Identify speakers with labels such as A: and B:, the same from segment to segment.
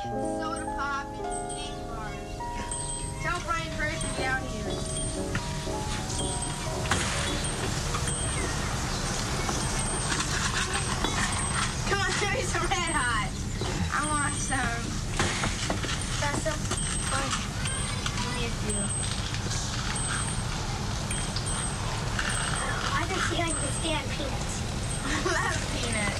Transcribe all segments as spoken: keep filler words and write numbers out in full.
A: get soda pop and candy bars. Tell Brian Hurst to get out here. Come on, show me some Red Hot. I want some. That's so fun. Give me a few.
B: I can see I can stand peanuts.
A: I love peanuts.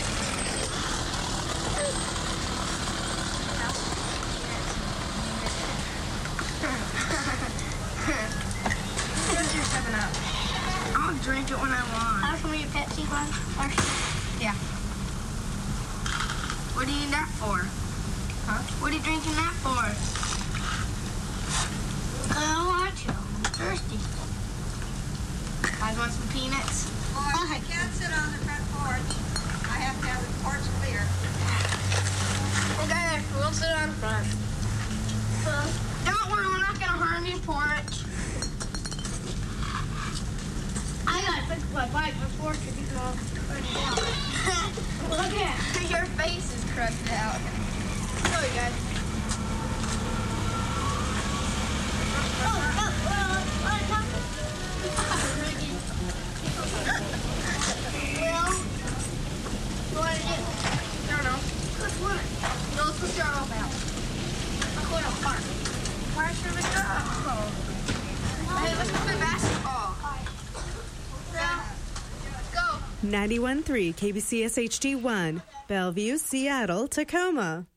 A: Where's your seven up? I'll drink it when I want.
B: I'll show me your Pepsi one first.
A: Yeah. What do you need that for? Huh? What are you drinking that for?
B: I don't want to. I'm thirsty.
A: I want some peanuts.
C: Boy, I can't sit on the front porch. I have to have the porch clear.
A: Okay, we'll sit on the front. Uh, don't worry, we're not gonna harm your porch.
B: I gotta fix my bike before to get all crushed out.
A: Look at your face is crushed out. So you guys.
B: Oh, oh, well, on top of Well, what do you do?
A: I don't know.
B: Which one?
A: No, let's go start off out.
B: I'm going to park.
A: Why should we go? Hey, let's go play basketball. Let's go.
D: ninety-one point three K B C S H D one, Bellevue, Seattle, Tacoma.